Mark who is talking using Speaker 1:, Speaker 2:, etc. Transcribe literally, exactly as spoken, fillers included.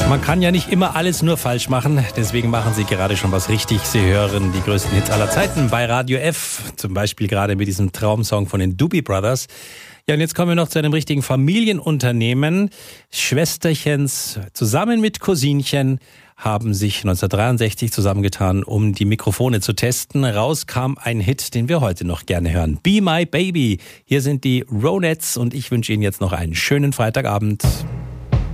Speaker 1: Man kann ja nicht immer alles nur falsch machen, deswegen machen Sie gerade schon was richtig. Sie hören die größten Hits aller Zeiten bei Radio F, zum Beispiel gerade mit diesem Traumsong von den Doobie Brothers. Ja, und jetzt kommen wir noch zu einem richtigen Familienunternehmen. Schwesterchens zusammen mit Cousinchen haben sich neunzehnhundertdreiundsechzig zusammengetan, um die Mikrofone zu testen. Raus kam ein Hit, den wir heute noch gerne hören. Be My Baby. Hier sind die Ronettes und ich wünsche Ihnen jetzt noch einen schönen Freitagabend.